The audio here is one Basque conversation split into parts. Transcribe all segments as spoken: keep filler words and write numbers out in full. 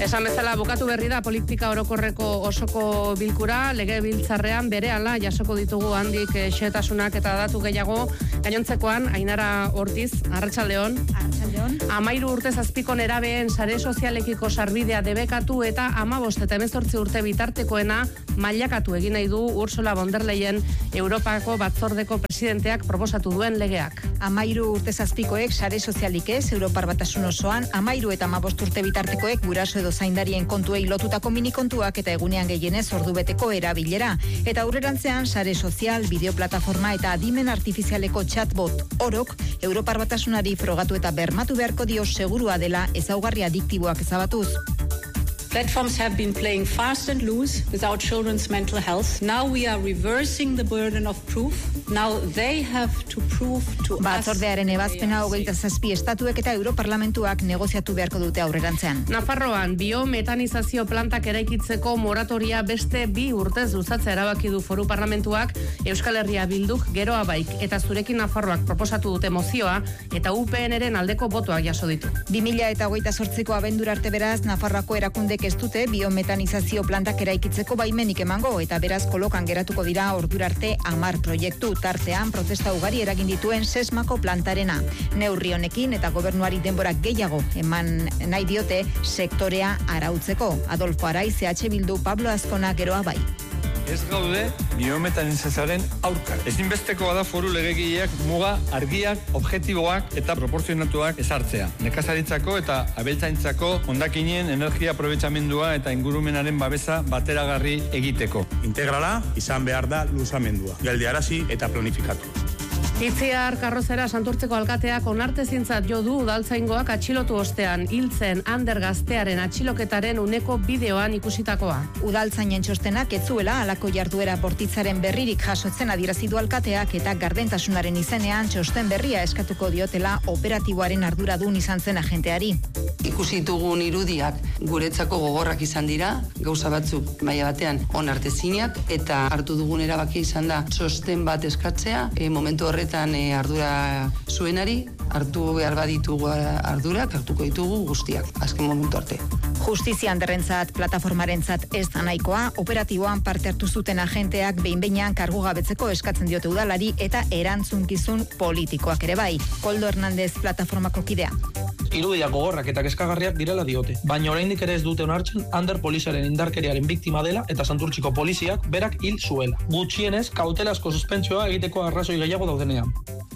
Esan bezala bukatu berri da politika orokorreko osoko bilkura, legebiltzarrean berehala jasoko ditugu handik xehetasunak eta datu gehiago. Gainontzekoan, Ainara Ortiz, Arratsaldeon. Arratsaldeon. Amairu urte zazpiko nerabeen sare sozialekiko sarbidea debekatu eta amabost eta hemezortzi urte bitartekoena mailakatu egin nahi du Ursula von der Leyen Europako batzordeko presidenteak proposatu duen legeak. Amairu urte zazpikoek sare sozialik ez, Europar Batasun osoan, amairu eta amabost urte bitartekoek guraso edo zaindarien kontuei lotutako minikontuak eta egunean gehienez ordubeteko erabilera. Eta aurrerantzean sare sozial, bideoplataforma eta adimen artifizialeko chatbot orok Europar Batasunari frogatu eta bermatu beharko dio segurua dela ezaugarri adiktiboak ezabatuz. Platforms have been playing fast and loose without children's mental health. Now we are reversing the burden of proof. Now they have to prove to us. Batzordearen ebazpena hogeita zazpi estatuek eta Europarlamentuak negoziatu beharko dute aurrerantzean. Nafarroan biometanizazio plantak eraikitzeko moratoria beste bi urtez luzatzea erabaki du Foru Parlamentuak. Euskal Herria Bilduk geroa baik eta Zurekin Nafarroak proposatu dute mozioa eta U P N-ren aldeko botoak jaso ditu. bi mila hogeita zortziko abendura arte beraz Nafarroako erakundek ez dute biometanizazio plantak eraikitzeko baimenik emango eta beraz kolokan geratuko dira ordura arte hamar proiektu, tartean protesta ugari eragin dituen Sesmako plantarena. Neurri honekin eta gobernuari denbora gehiago eman nahi diote sektorea arautzeko. Adolfo Araiz, E H Bildu, Pablo Azkona, geroa bai. Ez gaude biometanizazioaren aurka. Ezinbestekoa da foru legegileak muga argiak, objektiboak eta proportzionatuak ezartzea. Nekazaritzako eta abeltzaintzako hondakinen energia aprobetxamendua eta ingurumenaren babesa bateragarri egiteko. Integrala izan behar da luzamendua, geldiarazi eta planifikatu. Itziar Karrozera Santurtzeko alkateak onartezintzat jo du udaltzaingoak atxilotu ostean hiltzen Ander gaztearen atxiloketaren uneko bideoan ikusitakoa. Udaltzainen txostenak ez zuela halako jarduera bortitzaren berririk jasotzen adierazi du alkateak eta gardentasunaren izenean txosten berria eskatuko diotela operatiboaren arduradun izan zen agenteari. Ikusi ditugun irudiak guretzako gogorrak izan dira, gauza batzuk maila batean onartezinak eta hartu dugun erabakia izan da txosten bat eskatzea, e, momentu horretan e, ardura zuenari, hartu behar baditugu ardurak, hartuko ditugu guztiak, azken momentu arte. Justizia Anderrentzat plataformarentzat ez da nahikoa, operatiboan parte hartu zuten agenteak behin-behinean kargu gabetzeko eskatzen diote udalari eta erantzunkizun politikoak ere bai. Koldo Hernandez plataformako kidea. Irudiak gogorrak eta kezkagarriak direla diote, baina oraindik ere ez dute onartzen Ander poliziaren indarkeriaren biktima dela eta Santurtziko poliziak berak hil zuela. Gutxienez, kautelazko suspentsioa egiteko arrazoi gehiago daudenean.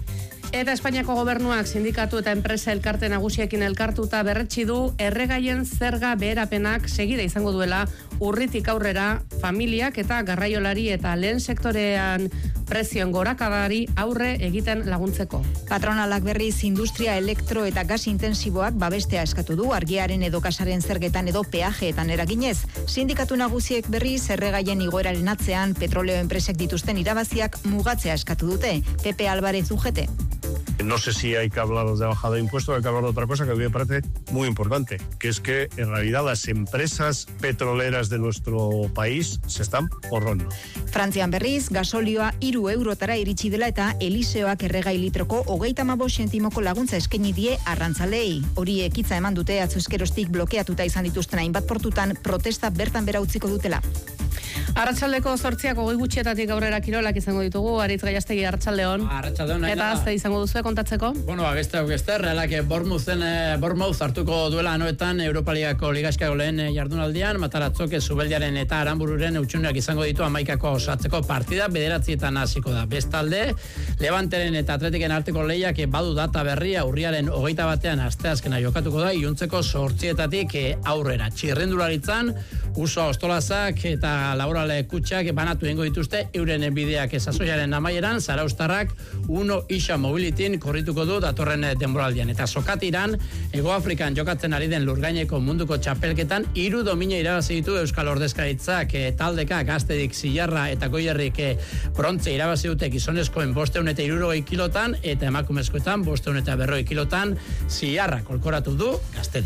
Eta Espainiako gobernuak sindikatu eta enpresa elkarte nagusiekin elkartuta berretsi du erregaien zerga beherapenak segida izango duela urritik aurrera familiak eta garraiolari eta lehen sektorean prezioen gorakadari aurre egiten laguntzeko. Patronalak berriz industria elektro eta gas intensiboak babestea eskatu du argiaren edo gasaren zergetan edo peajeetan eraginez. Sindikatu nagusiek berriz erregaien igoeraren atzean petroleo enpresek dituzten irabaziak mugatzea eskatu dute. Pepe Álvarez U G T. No sé si hay que hablar de bajada de impuestos o hay que hablar de otra cosa que a mí me parece muy importante, que es que en realidad las empresas petroleras de nuestro país se están forrando. Frantzian berriz, gasolioa hiru eurotara iritsi dela eta Eliseoak erregai litroko hogeita hamabost zentimoko laguntza eskaini die arrantzalei. Hori ekitza eman dute atzuzkerostik blokeatuta izan dituzten hainbat portutan protesta bertan bera utziko dutela. Arratsaldeko zortziak hogei gutxietatik aurrera kirolak izango ditugu, Aritz Gallastegi, arratsaldeon. Arratsaldeon. Eta azte izango duzu kontatzeko? Bueno, beste hau beste, Realak Bournemouthen Bournemouth hartuko duela anoetan Europa Ligako ligaskako lehen jardunaldian, Matarazok Zubeldiaren eta Aranbururen eutsuneak izango ditu hamaikako osatzeko partida bederatzietan hasiko da. Bestalde, Levanteren eta Atletiken arteko lehiak badu data berria urriaren hogeita batean asteazkena jokatuko da, iluntzeko zortzietatik aurrera. Txirrendularitzan, Uso Ostolazak eta Laborale Kutxak banatu egingo dituzte euren bideak sasoiaren amaieran, Zaraustarrak Uno Isha Mobilityn korrituko du datorren denboraldian. Eta Sokatiran, Hego Afrikan jokatzen ari den lurgaineko munduko txapelketan hiru domina irabazi ditu Euskal Ordezkaritzak, e, taldeka Gaztedik, Zilarra eta Goierrik e, brontze irabazi dute gizonezkoen bosteun eta hirurogei kilotan eta emakumezkoetan bosteun eta berrogei kilotan Zilarra kolkoratu du Gaztedik.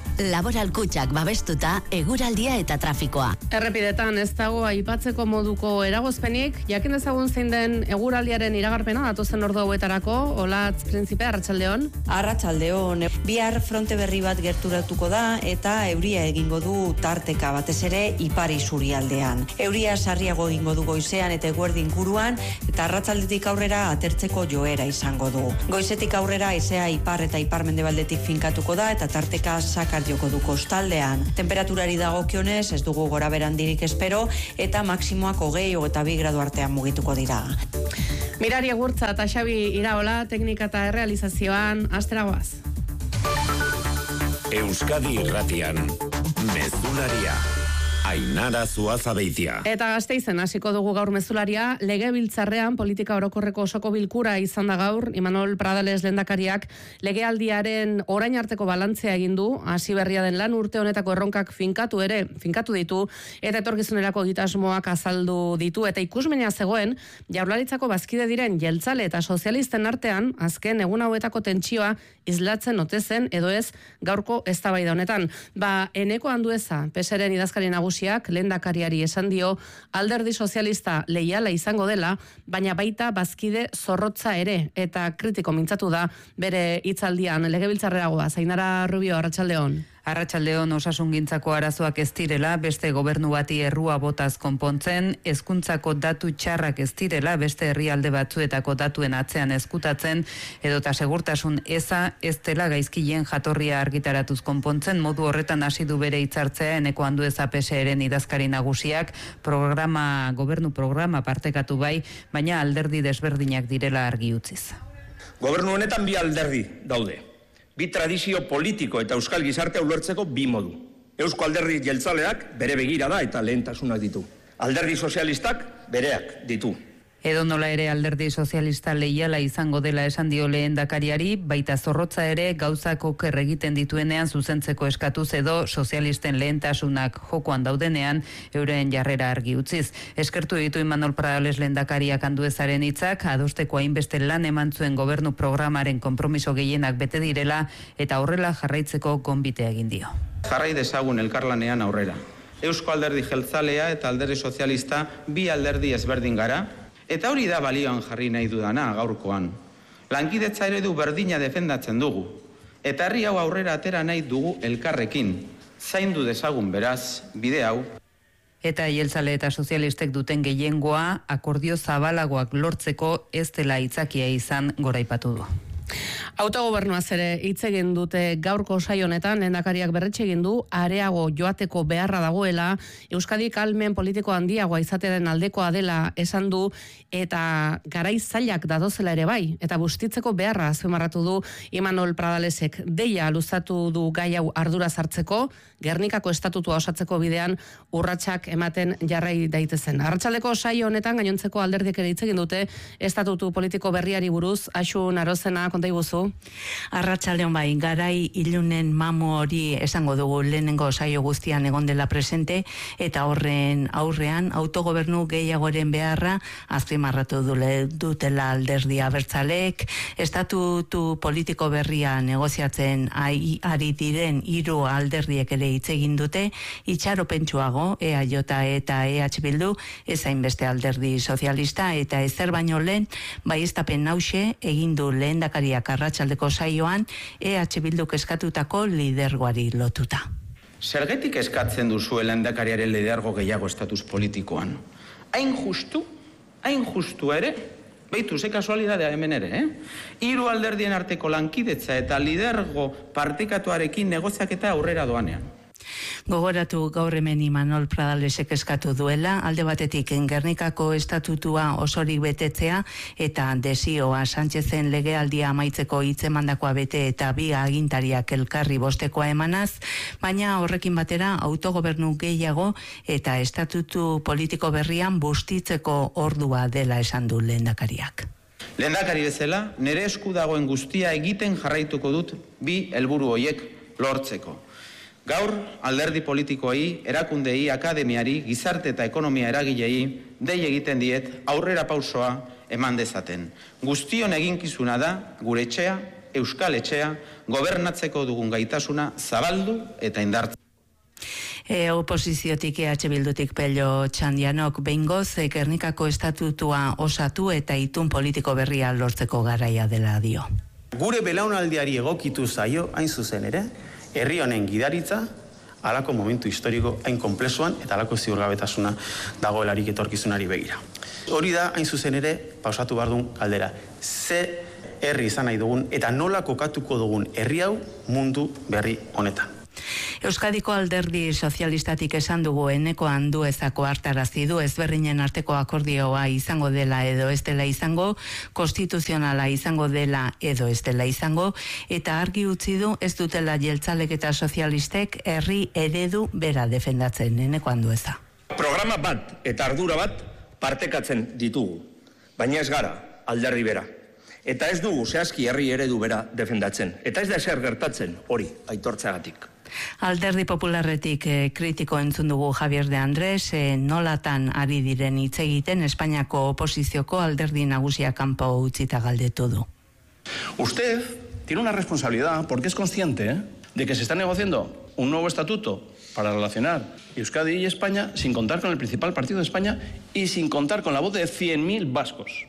Laboral Kutxak babestuta eguraldia eta trafikoa. Errepidetan ez dago aipatzeko moduko eragozpenik, jakin dezagun zein den eguraldiaren iragarpena datozen ordu hauetarako. Olatz Printzipe, arratsaldeon. Arratsaldeon. Bihar fronte berri bat gerturatuko da eta euria egingo du tarteka, batez ere ipar isurialdean. Euria sarriago egingo du goizean eta eguerdi inguruan, eta arratsaldetik aurrera atertzeko joera izango du. Goizetik aurrera haizea ipar eta ipar-mendebaldetik finkatuko da eta tarteka sakar joko du kostaldean. Temperaturari dagokionez ez dugu gorabeheran handirik espero eta maksimoak hogei eta bi gradu artean mugituko dira. Mirari Egurtza eta Xabi Iraola teknika eta errealizazioan asteragoaz. Euskadi Irratian Mezularia Ainara Zuazabeitia. Eta Gasteizen hasiko dugu gaur mezularia, legebiltzarrean politika orokorreko osoko bilkura izan da gaur. Imanol Pradales lehendakariak legealdiaren orain arteko balantzea egin du, hasi berria den lan urte honetako erronkak finkatu ere, finkatu ditu, eta etorkizunerako egitasmoak azaldu ditu, eta ikusmena zegoen, Jaurlaritzako bazkide diren jeltzale eta sozialisten artean, azken egun hauetako tentsioa islatzen ote zen, edo ez gaurko eztabaida honetan. Ba, Eneko Andueza, P S Ren idazkari nagusiak lehendakariari esan dio alderdi sozialista leiala izango dela, baina baita bazkide zorrotza ere, eta kritiko mintzatu da bere hitzaldian. Legebiltzarreragoa, Ainara Rubio, arratsaldeon. Arratsaldeon, osasungintzako arazoak ez direla, beste gobernu bati errua botaz konpontzen, hezkuntzako datu txarrak ez direla, beste herrialde batzuetako datuen atzean ezkutatzen, edota segurtasun eza ez dela gaizkileen jatorria argitaratuz konpontzen, modu horretan hasi du bere hitzartzea Eneko Andueza P S Ren idazkari nagusiak, programa, gobernu programa partekatu bai, baina alderdi desberdinak direla argi utziz. Gobernu honetan bi alderdi daude. Bi tradizio politiko eta euskal gizartea ulertzeko bi modu. Eusko alderdi jeltzaleak bere begirada eta lehentasunak ditu. Alderdi sozialistak bereak ditu. Edo nola ere alderdi sozialista leiala izango dela esan dio lehendakariari, baita zorrotza ere gauzak oker egiten dituenean zuzentzeko eskatuz edo sozialisten lehentasunak jokoan daudenean euren jarrera argi utziz. Eskertu ditu Imanol Pradales lehendakariak Anduezaren hitzak, adosteko hainbeste lan eman zuen gobernu programaren konpromiso gehienak bete direla eta horrela jarraitzeko gonbitea egin dio. Jarrai dezagun elkarlanean aurrera. Eusko alderdi jeltzalea eta alderdi sozialista bi alderdi ezberdin gara, eta hori da balioan jarri nahi dudana gaurkoan. Lankidetza eredu berdina defendatzen dugu. Eta herri hau aurrera atera nahi dugu elkarrekin. Zaindu dezagun beraz, bide hau. Eta jeltzale eta sozialistek duten gehiengoa, akordio zabalagoak lortzeko ez dela aitzakia izan goraipatu du. Autogobernuaz ere hitz egin dute gaurko saio honetan, lehendakariak berretxe egin du areago joateko beharra dagoela, Euskadik ahalmen politiko handiagoa izatearen aldekoa dela esan du, eta garai zailak dadozela ere bai, eta bustitzeko beharra azpimarratu du Imanol Pradalesek. Deia luzatu du gai hau arduraz hartzeko, Gernikako estatutua osatzeko bidean urratsak ematen jarrai daitezen. Arratsaldeko saio honetan gainontzeko alderdiek ere hitz egin dute estatutu politiko berriari buruz. Asun Arozena, konta iguzu. Arratsaldeon bai, garai ilunen mamu hori esango dugu lehenengo saio guztian egon dela presente, eta horren aurrean autogobernu gehiagoren beharra azpimarratu dutela alderdi abertzalek, estatutu politiko berria negoziatzen ari diren hiru alderdiek ere hitz egin dute, itxaropentsuago E A J eta E H Bildu, ez hainbeste alderdi sozialista, eta ezer baino lehen baieztapen hauxe egin du lehendakariak arratsaldeko saioan E H Bilduk eskatutako lidergoari lotuta. Zergatik eskatzen duzu lehendakariaren lidergo gehiago estatus politikoan? Hain justu, hain justu ere, beitu, ze kasualidadea hemen ere, eh? Hiru alderdien arteko lankidetza eta lidergo partekatuarekin negoziaketa aurrera doanean. Gogoratu gaur hemen Imanol Pradalesek eskatu duela, alde batetik Gernikako estatutua osorik betetzea eta desioa Sánchezen legealdia amaitzeko hitzemandakoa bete eta bi agintariak elkarri bostekoa emanaz, baina horrekin batera autogobernu gehiago eta estatutu politiko berrian bustitzeko ordua dela esan du lehendakariak. Lehendakari bezala, nire esku dagoen guztia egiten jarraituko dut bi helburu horiek lortzeko. Gaur, alderdi politikoei, erakundei, akademiari, gizarte eta ekonomia eragilei, dei egiten diet aurrera pausoa eman dezaten. Guztion eginkizuna da, gure etxea Euskal Etxea gobernatzeko dugun gaitasuna zabaldu eta indartzen. E, oposiziotik E H Bildutik Pello Txandianok behingoz e, Gernikako estatutua osatu eta itun politiko berria lortzeko garaia dela dio. Gure belaunaldiari egokitu zaio hain zuzen ere, herri honen gidaritza, halako momentu historiko hain konplexuan eta halako ziurgabetasuna dagoelarik etorkizunari begira. Hori da hain zuzen ere pausatu behar duen galdera. Ze herri izan nahi dugun eta nola kokatuko dugun herri hau mundu berri honetan. Euskadiko alderdi sozialistatik esan dugu eneko anduezako hartarazi du ezberdinen arteko akordioa izango dela edo ez dela izango, konstituzionala izango dela edo ez dela izango, eta argi utzi du ez dutela jeltzalek eta sozialistek herri eredu bera defendatzen eneko andueza. Programa bat eta ardura bat partekatzen ditugu, baina ez gara alderdi bera. Eta ez dugu zehazki herri eredu bera defendatzen. Eta ez da ezer gertatzen hori aitortzeagatik. Alderdi Popularretik eh, kritiko entzun dugu Javier de Andrés, eh, nolatan ari diren hitz egiten Espainiako oposizioko alderdi nagusia kanpo utzita galdetu du. Usted tiene una responsabilidad porque es consciente ¿eh? de que se está negociando un nuevo estatuto para relacionar Euskadi y España sin contar con el principal partido de España y sin contar con la voz de cien mil vascos.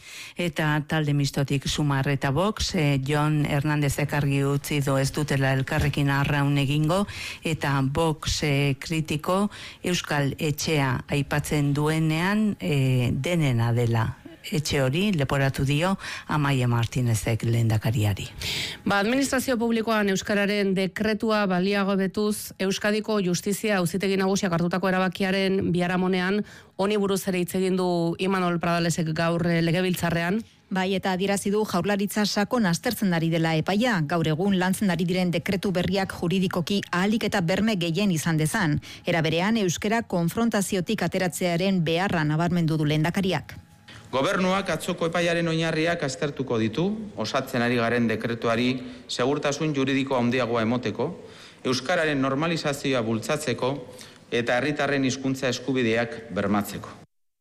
Eta talde mistotik Sumar eta Vox, eh, Jon Hernándezek argi utzi du ez dutela elkarrekin arraun egingo, eta Vox eh, kritiko Euskal Etxea aipatzen duenean eh, denena dela. Etxe hori leporatu dio Amaia Martinezek lehendakariari. Ba, administrazio publikoan euskararen dekretua baliago betuz, Euskadiko Justizia Auzitegi Nagusiak hartutako erabakiaren biharamonean honi buruz ere hitz egin du Imanol Pradalesek gaur legebiltzarrean. Bai, eta adierazi du Jaurlaritza sakon aztertzen ari dela epaia, gaur egun lantzen ari diren dekretu berriak juridikoki ahalik eta berme gehien izan dezan. Era berean euskara konfrontaziotik ateratzearen beharra nabarmendu du lehendakariak. Gobernuak atzoko epaiaren oinarriak aztertuko ditu, osatzen ari garen dekretuari segurtasun juridiko handiagoa emoteko, euskararen normalizazioa bultzatzeko eta herritarren hizkuntza eskubideak bermatzeko.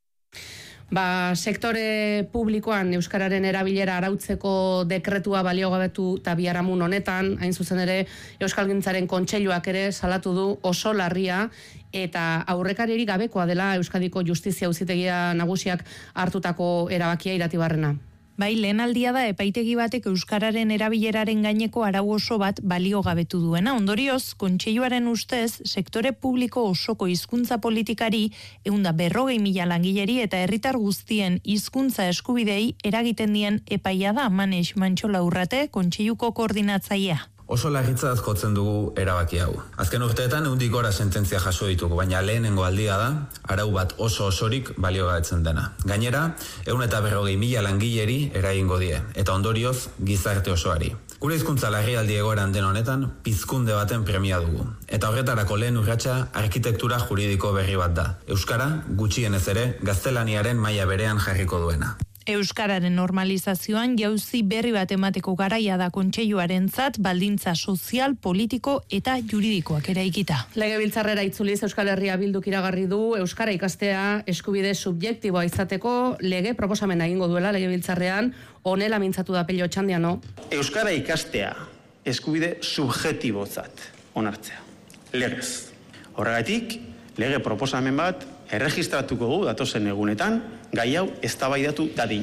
Ba, sektore publikoan euskararen erabilera arautzeko dekretua baliogabetu eta biharamun honetan, hain zuzen ere Euskalgintzaren Kontseiluak ere salatu du oso larria eta aurrekaririk gabekoa dela Euskadiko Justizia Auzitegia Nagusiak hartutako erabakia Iratibarrena. Bai, lehen aldia da epaitegi batek euskararen erabileraren gaineko arau oso bat baliogabetu duena. Ondorioz, Kontseiluaren ustez, sektore publiko osoko hizkuntza politikari ehunda berrogei mila langileri eta herritar guztien hizkuntza eskubidei eragiten dien epaia da. Manex Mantxola Urrate, Kontseiluko koordinatzailea. Oso larritzat jotzen dugu erabaki hau. Azken urteetan ehundik gora sententzia jaso ditugu, baina lehenengo aldia da, arau bat oso osorik baliogabetzen dena. Gainera, ehun eta berrogei mila langileri eragingo die, eta ondorioz gizarte osoari. Gure hizkuntza larrialdi egoeran den honetan, pizkunde baten premia dugu. Eta horretarako lehen urratsa arkitektura juridiko berri bat da. Euskara, gutxienez ere, gaztelaniaren maila berean jarriko duena. Euskararen normalizazioan jauzi berri bat emateko garaia da Kontseiluarentzat baldintza sozial, politiko eta juridikoak eraikita. Legebiltzarrera itzuliz Euskal Herria Bilduk iragarri du euskara ikastea eskubide subjektiboa izateko lege proposamena egingo duela Legebiltzarrean, honela mintzatu da Pello Txandiano. Euskara ikastea eskubide subjektibotzat onartzea. Legez. Horregatik, lege proposamen bat erregistratuko du datozen egunetan, gai hau eztabaidatu dadin.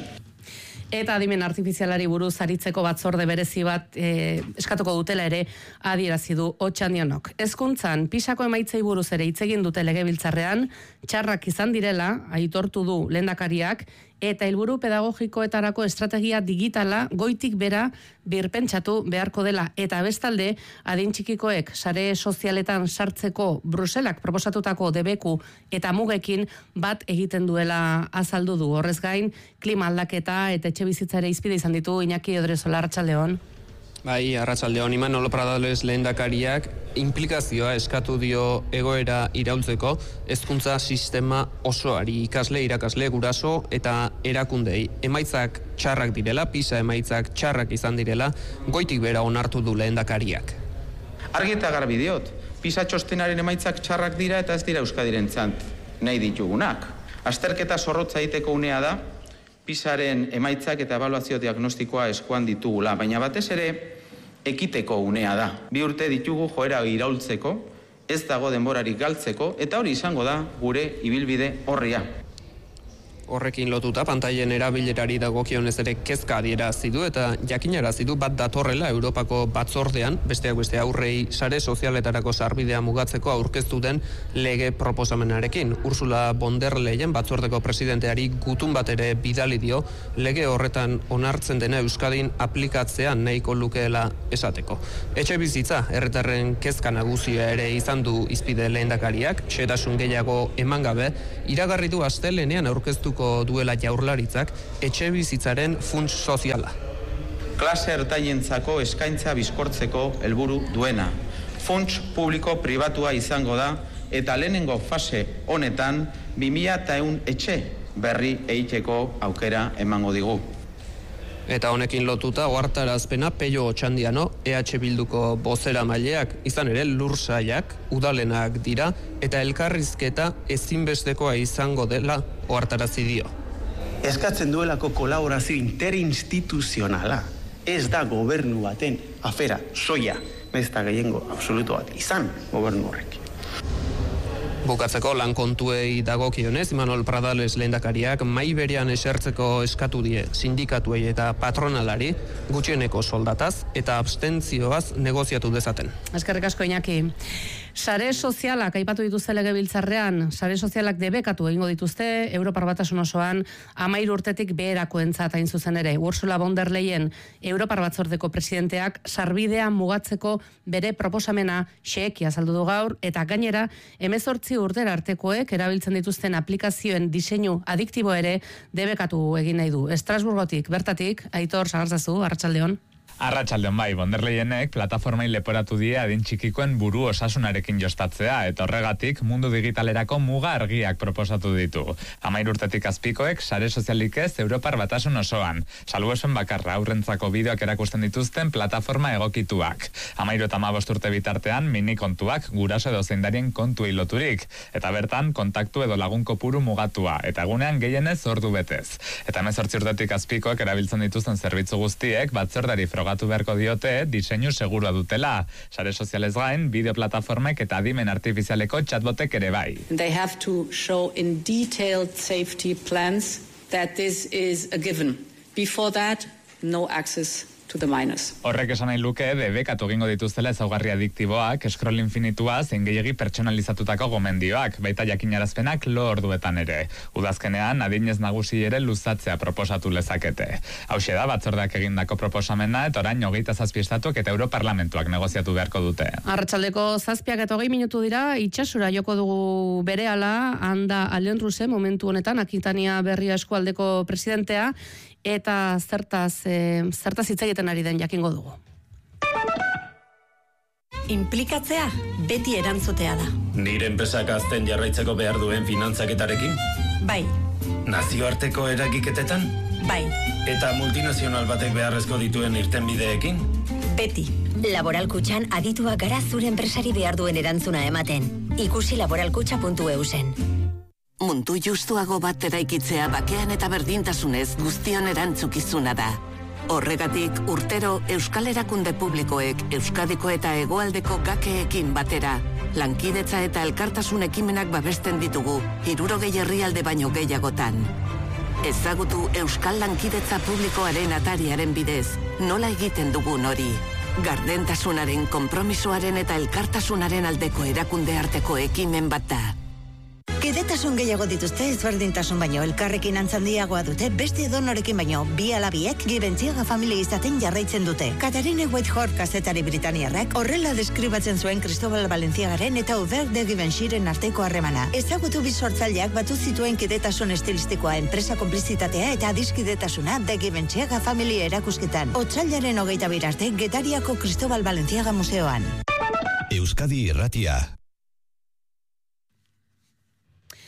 Eta adimen artifizialari buruz aritzeko batzorde berezi bat e, eskatuko dutela ere adierazi du Otxandionok. Hezkuntzan pisako emaitzei buruz ere hitz egin dute Legebiltzarrean, txarrak izan direla, aitortu du lehendakariak, eta helburu pedagogikoetarako estrategia digitala goitik bera birpentsatu beharko dela. Eta bestalde, adin txikikoek sare sozialetan sartzeko Bruselak proposatutako debeku eta mugekin bat egiten duela azaldu du. Horrez gain, klima aldaketa eta etxe bizitzare izpide izan ditu Iñaki Odrezola, Arratsaldeon. Bai, Arratsaldeon, Imanol Pradales lehendakariak implikazioa eskatu dio egoera iraultzeko hezkuntza sistema osoari, ikasle, irakasle, guraso eta erakundei. Emaitzak txarrak direla, PISA emaitzak txarrak izan direla, goitik bera onartu du lehendakariak. Argi eta garbi diot, PISA txostenaren emaitzak txarrak dira eta ez dira Euskadirentzat nahi ditugunak. Azterketa zorrotza egiteko unea da, pisaren emaitzak eta ebaluazio diagnostikoa eskuan ditugula, baina batez ere ekiteko unea da. Bi urte ditugu joera iraultzeko, ez dago denborarik galtzeko, eta hori izango da gure ibilbide horria. Horrekin lotuta, pantailen erabilerari dagokionez ere kezka adierazi du eta jakinarazi du bat datorrela Europako batzordean, besteak beste aurrei sare sozialetarako sarbidea mugatzeko aurkeztu den lege proposamenarekin. Ursula von der Leyen batzordeko presidenteari gutun bat ere bidali dio lege horretan onartzen dena Euskadin aplikatzea nahiko lukeela esateko. Etxe bizitza, herritarren kezka nagusia ere izan du izpide lehendakariak, xehetasun gehiago eman gabe, iragarri du astelehenean aurkeztuko duela Jaurlaritzak etxe bizitzaren funts soziala. Klase ertainentzako eskaintza bizkortzeko helburu duena. Funts publiko pribatua izango da eta lehenengo fase honetan bi mila ehun etxe berri egiteko aukera emango digu. Eta honekin lotuta ohartarazpena Peio Otxandiano, E H Bilduko bozeramaileak, izan ere lursailak, udalenak dira, eta elkarrizketa ezinbestekoa izango dela ohartarazi dio. Eskatzen duelako kolaborazio interinstituzionala, ez da gobernu baten afera soia, ez da gehiengo absoluto bat izan gobernu horrek. Bukatzeko lan kontuei dagokionez, Imanol Pradales lehendakariak mai berean esertzeko eskatu die sindikatuei eta patronalari gutxieneko soldataz eta abstentzioaz negoziatu dezaten. Eskerrik asko, Iñaki. Sare sozialak aipatu dituzte legebiltzarrean, sare sozialak debekatu egingo dituzte Europar Batasun osoan hamairu urtetik beherakoentzat hain zuzen ere. Ursula von der Leyen, Europar Batzordeko presidenteak sarbidea mugatzeko bere proposamena xeheki azaldu du gaur, eta gainera hemezortzi urtera artekoek erabiltzen dituzten aplikazioen diseinu adiktibo ere debekatu egin nahi du. Estrasburgotik, bertatik, Aitor Sagarzazu, arratsaldeon. Arratsaldeon bai, von der Leyenek plataformai leporatu die adin txikikoen buru osasunarekin jostatzea, eta horregatik mundu digitalerako muga argiak proposatu ditu. Hamairu urtetik azpikoek sare sozialik ez Europar Batasun osoan. Salbuespen bakarra aurrentzako bideoak erakusten dituzten plataforma egokituak. Hamairu eta hamabost urte bitartean mini kontuak guraso edo zeindarien kontuei loturik, eta bertan kontaktu edo lagun kopuru mugatua, eta egunean gehienez ordu betez. Eta hemezortzi urtetik azpikoek erabiltzen dituzten zerbitzu guztiek batzordari frogatu beharko diote diseinu segurua dutela. Sare sozialez gain, bideo plataformek eta adimen artifizialeko chatbotek ere bai. They have to show in detailed safety plans that this is a given. Before that, no access to the minors. Horrek esan nahi luke debekatu egingo dituztela ezaugarri adiktiboak, scroll infinitua, zein gehiegi pertsonalizatutako gomendioak, baita jakinarazpenak lo orduetan ere. Udazkenean, adinez nagusi ere luzatzea proposatu lezakete. Hauxe da, batzordeak egindako proposamena, eta orain hogeita zazpi estatuak eta Europarlamentuak negoziatu beharko dute. Arratsaldeko zazpiak eta hogei minutu dira, itxasura joko dugu berehala, handa Alen Ruse, momentu honetan, Akitania Berria eskualdeko presidentea, eta zertaz, e, zertaz hitz egiten ari den jakingo dugu. Inplikatzea beti erantzutea da. Nire enpresak azten jarraitzeko behar duen finantzaketarekin? Bai. Nazioarteko eragiketetan? Bai. Eta multinazional batek beharrezko dituen irtenbideekin? Beti. Laboralkutxan adituak gara zure enpresari behar duen erantzuna ematen. Ikusi laboralkutxa puntu e u zen. Mundu justuago bat eraikitzea bakean eta berdintasunez guztion erantzukizuna da. Horregatik urtero Euskal Erakunde Publikoek Euskadiko eta Hegoaldeko gakeekin batera lankidetza eta elkartasun ekimenak babesten ditugu hirurogei herrialde baino gehiagotan. Ezagutu Euskal Lankidetza Publikoaren atariaren bidez nola egiten dugun hori. Gardentasunaren, konpromisoaren eta elkartasunaren aldeko erakunde arteko ekimen bat da. Kidetasun gehiago dituzte ezberdintasun baino elkarrekin antzandiagoa dute beste edonorekin baino bi alabiek Gibentziaga familia izaten jarraitzen dute. Katarine Whitehorn kazetari britaniarrak horrela deskribatzen zuen Cristobal Valenciagaren eta Hubert de Givenchyren arteko harremana. Ezagutu bi sortzaileak batu zituen kidetasun estilistikoa, enpresa konplizitatea eta adiskidetasuna de Givenchyaga familia erakusketan. Otsailaren hogeita bir arte Getariako Cristobal Valenciaga museoan. Euskadi Irratia.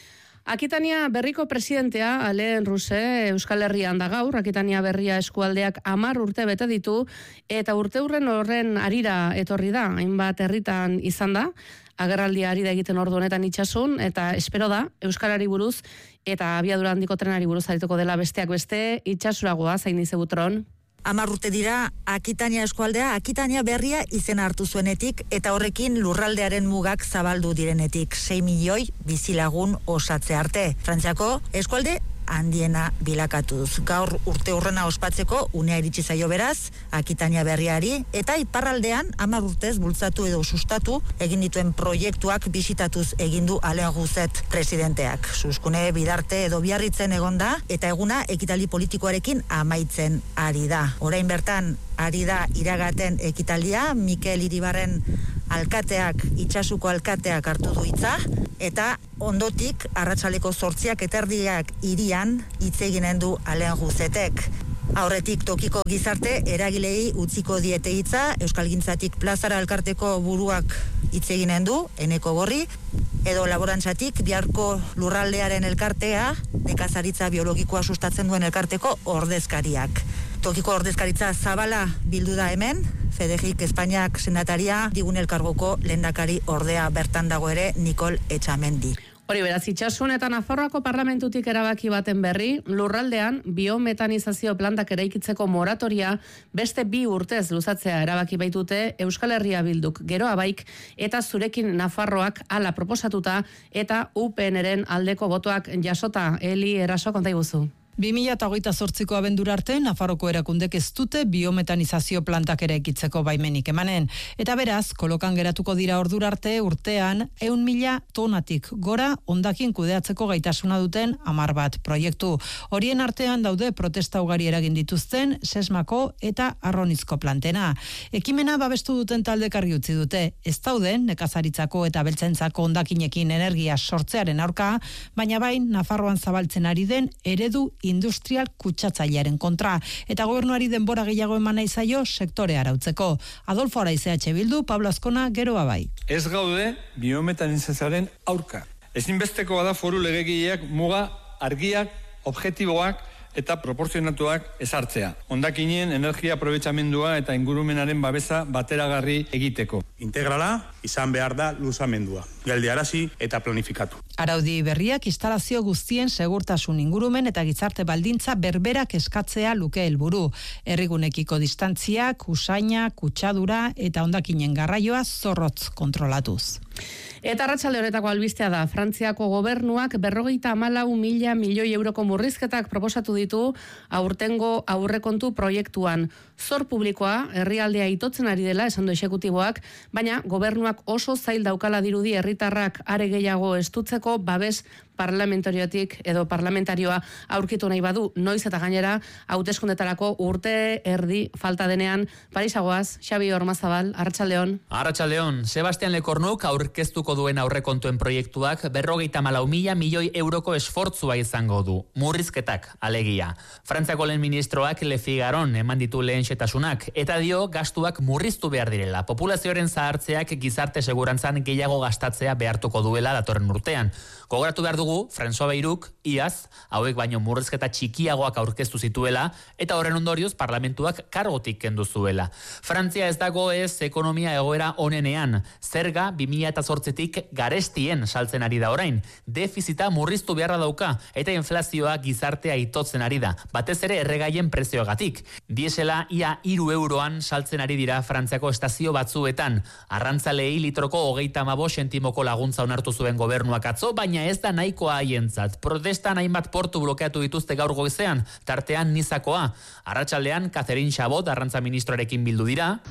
Akitania berriko presidentea, Alain Rousse, Euskal Herrian da gaur, Akitania berria eskualdeak hamar urte bete ditu, eta urte urren horren arira etorri da, hainbat herritan izan da, agerraldia ari da egiten ordu honetan itxasun, eta espero da, Euskarari buruz, eta abiadura handiko trenari buruz arituko dela besteak beste, itxasuragoa, zain izebutron. Hamar urte dira, Akitania eskualdea, Akitania berria izena hartu zuenetik, eta horrekin lurraldearen mugak zabaldu direnetik, sei milioi bizilagun osatze arte. Frantziako eskualde handiena bilakatuz. Gaur urte hurrena ospatzeko unea iritsi zaio beraz, Akitania berriari, eta iparraldean hamar urtez bultzatu edo sustatu egin dituen proiektuak bisitatuz egin du Alain Rousset presidenteak. Suskune bidarte edo biarritzen egonda, eta eguna ekitaldi politikoarekin amaitzen ari da. Orain bertan ari da iragaten ekitaldia, Mikel Iribarren alkateak, itxasuko alkateak hartu du hitza, eta ondotik arratsaleko zortziak eta erdiak hirian hitz eginen du Alain Roussetek. Aurretik tokiko gizarte eragilei utziko diete hitza, Euskalgintzatik plazara elkarteko buruak hitz eginen du, Eneko Gorri, edo laborantzatik biharko lurraldearen elkartea, nekazaritza biologikoa sustatzen duen elkarteko ordezkariak. Tokiko ordezkaritza zabala bildu da hemen, Federik Espainiak senataria, digun elkargoko lehendakari ordea bertan dago ere Nikol Etxamendi. Hori beraz, itxasun eta Nafarroako parlamentutik erabaki baten berri, lurraldean biometanizazio plantak eraikitzeko moratoria beste bi urtez luzatzea erabaki baitute Euskal Herria Bilduk geroa baik eta zurekin Nafarroak hala proposatuta eta U P N-ren aldeko botoak jasota. Eli Eraso, konta iguzu. bi mila hogeita zortziko abendura arte, Nafarroko erakundek ez dute biometanizazio plantak eraikitzeko baimenik emanen. Eta beraz, kolokan geratuko dira ordura arte urtean, ehun mila tonatik gora hondakin kudeatzeko gaitasuna duten hamar bat proiektu. Horien artean daude protesta ugari eragin dituzten, Sesmako eta Arronizko plantena. Ekimena babestu duten taldek argi utzi dute, ez dauden nekazaritzako eta beltzaintzako hondakinekin energia sortzearen aurka, baina bain Nafarroan zabaltzen ari den eredu industrial kutsatzailearen kontra, eta gobernuari denbora gehiago eman nahi zaio sektore arautzeko. Adolfo Araiz E H Bildu, Pablo Azkona, geroa bai. Ez gaude biometanizazioaren aurka. Ezinbestekoa da foru legegileak muga argiak, objektiboak eta proporzionatuak ezartzea. Hondakinen energia aprobetxamendua eta ingurumenaren babesa bateragarri egiteko. Integrala izan behar da luzamendua, geldiarazi eta planifikatu. Araudi berriak instalazio guztien segurtasun ingurumen eta gizarte baldintza berberak eskatzea luke helburu. Herrigunekiko distantziak, usaina, kutsadura eta hondakinen garraioa zorrotz kontrolatuz. Eta arratsalde honetako albistea da, Frantziako gobernuak berrogeita hamalau mila milioi euroko murrizketak proposatu ditu aurtengo aurrekontu proiektuan. Zor publikoa herrialdea itotzen ari dela, esan du exekutiboak, baina gobernuak oso zail daukala dirudi herritarrak are gehiago estutzeko babes parlamentariotik edo parlamentarioa aurkitu nahi badu, noiz eta gainera hauteskundetarako urte erdi falta denean. Parisagoaz, Xabi Ormazabal, Arratsaldeon. Arratsaldeon, Sebastian Lekornuk aurkeztuko duen aurrekontuen proiektuak berrogeita hamalau mila milioi euroko esfortzua izango du. Murrizketak, alegia. Frantziako lehen ministroak Le Figaron eman ditu lehen xetasunak, eta dio gastuak murriztu behar direla. Populazioaren zahartzeak gizarte segurantzan gehiago gastatzea behartuko duela datorren urtean. Gogoratu behar dugu, François Bayruk, iaz, hauek baino murrizketa txikiagoak aurkeztu zituela, eta horren ondorioz parlamentuak kargotik kendu zuela. Frantzia ez dago ez ekonomia egoera onenean. Zerga bi mila zortzitik garestien saltzen ari da orain. Defizita murriztu beharra dauka, eta inflazioa gizartea itotzen ari da. Batez ere erregaien prezioagatik. Diesela ia hiru euroan saltzen ari dira Frantziako estazio batzuetan. Arrantzalei litroko hogeita hamabost sentimoko laguntza onartu zuen gobernuak atzo, baina ez da nahikoa haientzat. Protestan hainbat portu blokeatu dituzte gaur goizean, tartean Nizakoa. Arratsaldean Catherine Chabot arrantza ministroarekin bildu dira.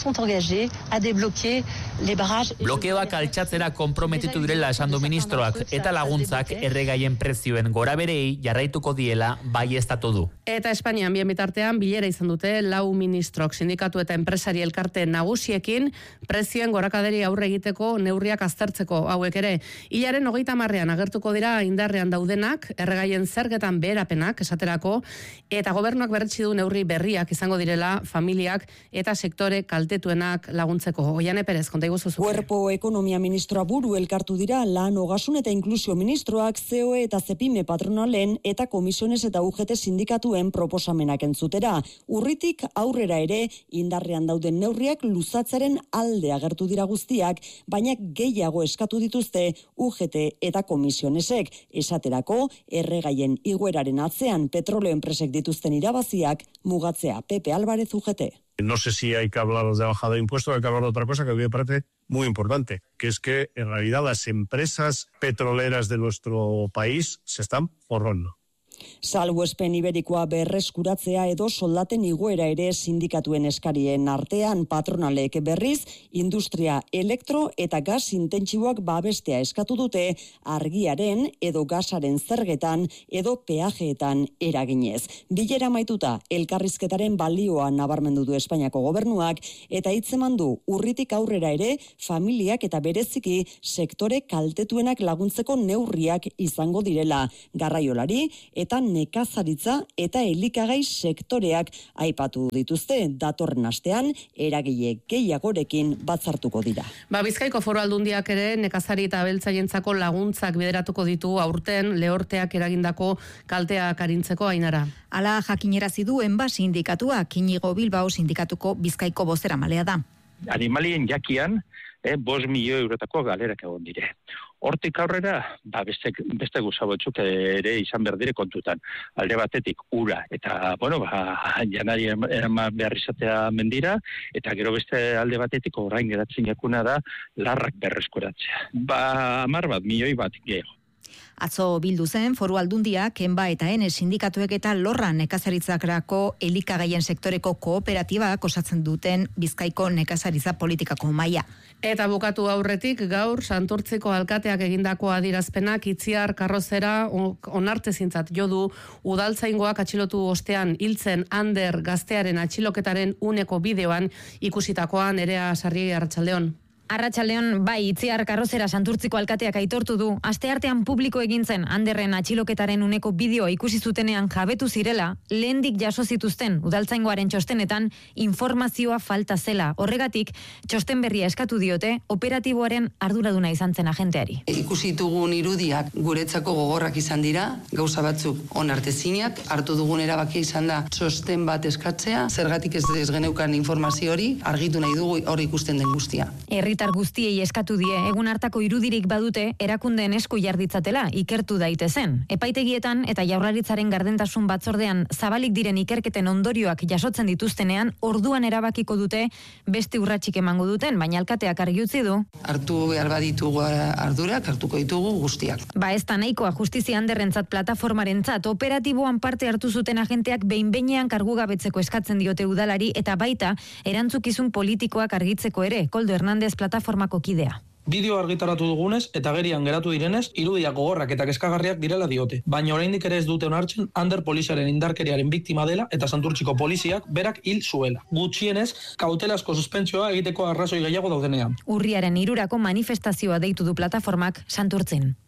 Blokeoak altxatzera konprometitu direla esan du ministroak, eta laguntzak erregaien prezioen goraberei jarraituko diela baieztatu du. Eta Espainian bien bitartean bilera izan dute lau ministrok sindikatu eta enpresari elkarte nagusiekin prezioen gorakaderi aurre egiteko neurriak aztertzeko hauek ere. Hilaren hogeita marrean agertuko dira indarrean daudenak, erregaien zergetan beherapenak esaterako, eta gobernuak berretsi du neurri berriak izango direla familiak eta sektore kaltetuenak laguntzeko. Oiane Perez, konta iguzu zuke. Kuerpo ekonomia ministroa buru elkartu dira lan ogasun eta inklusio ministroak C O E eta Cepime patronalen eta komisiones eta U G T sindikatuen proposamenak entzutera. Urritik aurrera ere indarrean dauden neurriak luzatzaren alde agertu dira guztiak, baina gehiago eskatu dituzte U G T eta komisionesek. Esaterako, erregaien igoeraren atzean petroleo enpresek dituzten irabaziak mugatzea. Pepe Álvarez, U G T. No sé si hay que hablar de bajada de impuestos, hay que hablar de otra cosa que a mí me parece muy importante, que es que en realidad las empresas petroleras de nuestro país se están forrando. Salbuespen iberikoa berreskuratzea edo soldaten igoera ere sindikatuen eskarien artean patronalek berriz, industria elektro eta gas intentsiboak babestea eskatu dute argiaren edo gasaren zergetan edo peajeetan eraginez. Bilera maituta elkarrizketaren balioa nabarmendu du Espainiako gobernuak eta hitzeman du urritik aurrera ere familiak eta bereziki sektore kaltetuenak laguntzeko neurriak izango direla garraiolari eta nekazaritza eta elikagai sektoreak aipatu dituzte. Datorren astean eragile gehiagorekin batzartuko dira. Ba, Bizkaiko Foru Aldundiak ere nekazari eta abeltzaientzako laguntzak bideratuko ditu aurten lehorteak eragindako kalteak arintzeko. Ainara. Hala jakinerazi du Enba sindikatuak, Inigo Bilbao sindikatuko Bizkaiko bozeramailea da. Animalien jakian, eh, bost milioi eurotako galerak egon dire. Hortik aurrera, ba, beste, beste guzabotzuk ere izan behar dire kontutan. Alde batetik ura, eta, bueno, ba, janari eraman behar izatea mendira, eta gero beste alde batetik orain geratzen jakuna da larrak berreskuratzea. Ba, amar bat, milioi bat gehiago. Atzo bildu zen Foru Aldundiak, Enba eta Ene sindikatuek eta Lorra nekazaritzakrako elikagaien sektoreko kooperatibak osatzen duten Bizkaiko nekazaritza politikako maila. Eta bukatu aurretik gaur Santurtziko alkateak egindako adierazpenak Itziar karrozera onartezintzat jo du udaltzaingoak atxilotu ostean hiltzen Ander gaztearen atxiloketaren uneko bideoan ikusitakoan. Nerea Sarri, Arratsaldeon. Arratsaldeon, bai, Itziar karrozera Santurtziko alkateak aitortu du, asteartean publiko egin zen Anderren atxiloketaren uneko bideoa ikusi zutenean jabetu zirela, lehendik jaso zituzten udaltzaingoaren txostenetan informazioa falta zela. Horregatik, txosten berria eskatu diote, operatiboaren arduraduna izan zen agenteari. Ikusi dugun irudiak guretzako gogorrak izan dira, gauza batzuk onartezinak, hartu dugun erabakia izan da txosten bat eskatzea, zergatik ez, ez geneukan informazio hori, argitu nahi dugu hori ikusten den guztia. Herritar guztiei eskatu die, egun hartako irudirik badute erakundeen esku jarditzatela ikertu daitezen. Epaitegietan eta Jaurlaritzaren gardentasun batzordean zabalik diren ikerketen ondorioak jasotzen dituztenean, orduan erabakiko dute beste urratsik emango duten, baina alkateak argi utzi du. Hartu behar baditugu ardurak, hartuko ditugu guztiak. Ba, ez da nahikoa Justizia Anderrentzat plataformarentzat operatiboan parte hartu zuten agenteak behin-behinean kargugabetzeko eskatzen diote udalari eta baita erantzukizun politikoak argitzeko ere. Koldo Hernández plataformako kidea. Bideo argitaratu dugunez eta gerian geratu direnez, irudiak gogorrak eta kezkagarriak direla diote. Baina oraindik ere ez dute onartzen Ander poliziaren indarkeriaren biktima dela eta Santurtziko poliziak berak hil zuela. Gutxienez, kautelazko suspentsioa egiteko arrazoi gehiago daudenean. Urriaren hirurako manifestazioa deitu du plataformak Santurtzin.